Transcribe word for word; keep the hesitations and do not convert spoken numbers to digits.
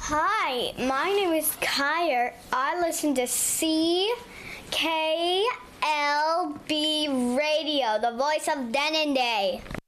Hi, my name is Kyer. I listen to C K L B Radio, the voice of Denendeh.